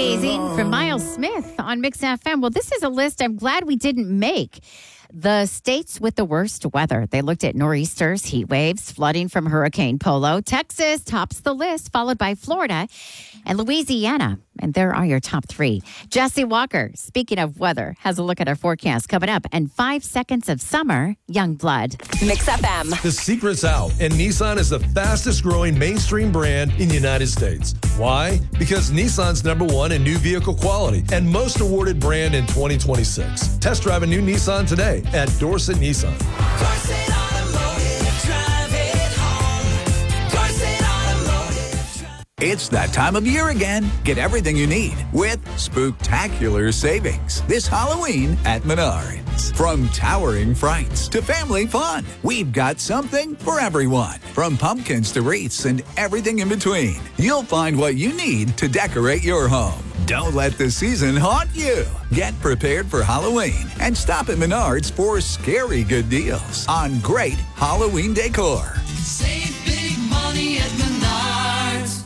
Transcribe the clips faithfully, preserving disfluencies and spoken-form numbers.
Stargazing from Miles Smith on Mix F M. Well, this is a list I'm glad we didn't make. The states with the worst weather. They looked at nor'easters, heat waves, flooding from Hurricane Polo. Texas tops the list, followed by Florida and Louisiana. And there are your top three. Jesse Walker, speaking of weather, has a look at our forecast coming up. And five seconds of summer, young blood. Mix F M. The secret's out, and Nissan is the fastest growing mainstream brand in the United States. Why? Because Nissan's number one in new vehicle quality and most awarded brand in twenty twenty-six. Test drive a new Nissan today at Dorset Nissan. Dorset Automotive, drive it home. Dorset Automotive. It's that time of year again. Get everything you need with spooktacular savings this Halloween at Menards. From towering frights to family fun, we've got something for everyone. From pumpkins to wreaths and everything in between, you'll find what you need to decorate your home. Don't let the season haunt you. Get prepared for Halloween and stop at Menards for scary good deals on great Halloween decor. Save big money at Menards.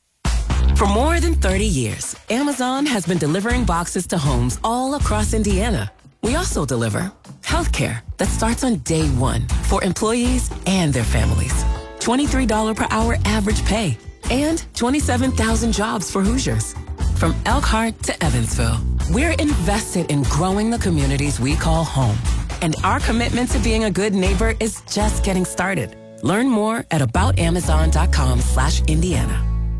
For more than thirty years, Amazon has been delivering boxes to homes all across Indiana. We also deliver healthcare that starts on day one for employees and their families. twenty-three dollars per hour average pay and twenty-seven thousand jobs for Hoosiers. From Elkhart to Evansville, we're invested in growing the communities we call home. And our commitment to being a good neighbor is just getting started. Learn more at aboutamazon.com slash Indiana.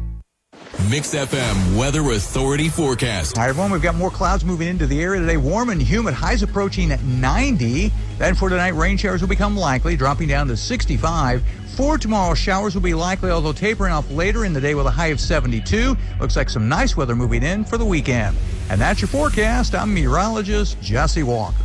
Mix F M Weather Authority forecast. Hi, everyone. We've got more clouds moving into the area today. Warm and humid. Highs approaching at ninety. Then for tonight, rain showers will become likely, dropping down to sixty-five. For tomorrow, showers will be likely, although tapering off later in the day with a high of seventy-two. Looks like some nice weather moving in for the weekend. And that's your forecast. I'm meteorologist Jesse Walker.